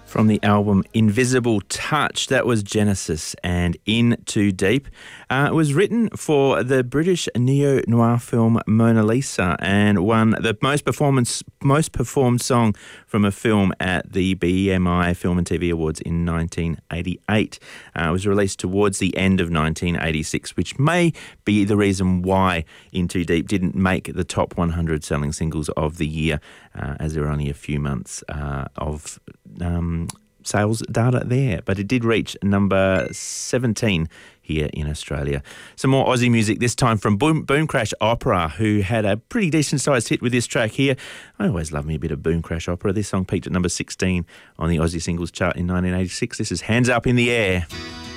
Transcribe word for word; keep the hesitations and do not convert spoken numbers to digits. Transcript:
From the album Invisible Touch, that was Genesis and In Too Deep. Uh, it was written for the British neo-noir film Mona Lisa and won the most performance, most performed song from a film at the B M I Film and T V Awards in nineteen eighty-eight. Uh, it was released towards the end of nineteen eighty-six, which may be the reason why In Too Deep didn't make the top one hundred selling singles of the year, uh, as there were only a few months uh, of Um, sales data there, but it did reach number seventeen here in Australia. Some more Aussie music, this time from Boom, Boom Crash Opera, who had a pretty decent sized hit with this track here. I always love me a bit of Boom Crash Opera. This song peaked at number sixteen on the Aussie singles chart in nineteen eighty-six. This is Hands Up in the Air.